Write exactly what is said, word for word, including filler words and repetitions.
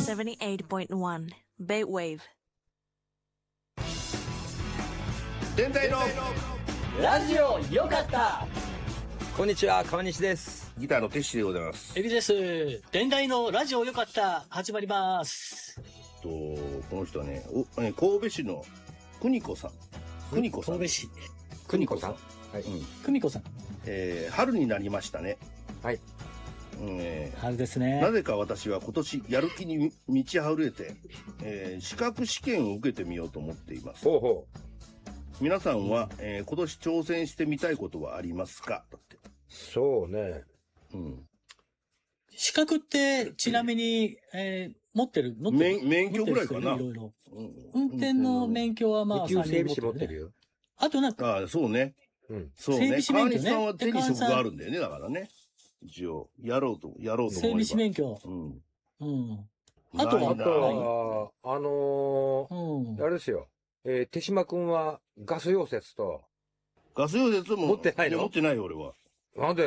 セブンティーエイトポイントワン Bay-Wave。 電台のラジオよかった。 こんにちは、川西です。 ギターのテッシーでございます。 エビです。電台のラジオよかった始まります。 とこの人はね、お神戸市の邦子さん。邦子さん。 神戸市。 邦子さん。はい。 うん。邦子さん。 えー、春になりましたね。 はい。 えー、春ですね。 なぜか私は今年やる気に満ち溢れて、えー、資格試験を受けてみようと思っています。 ほうほう。 皆さんは、えー、今年挑戦してみたいことはありますか？だって。 そうね。 うん。 資格ってちなみに、えー、持ってる持ってる免許ぐらいかな。 いろいろ。運転の免許はまあ、 二級整備士持ってるよ。 あとなんか。 ああ、そうね。 うん。 そうね。 整備士免許ね。 川西さんは手に職があるんだよね、だからね。一応、やろうと、やろうと思えば。 整備士免許。 うん。 うん。あとは、 あとは、あのー、うん、あれですよ。えー、手島くんはガス溶接と。 ガス溶接も持ってないの？ 持ってないよ、俺は。 なんで？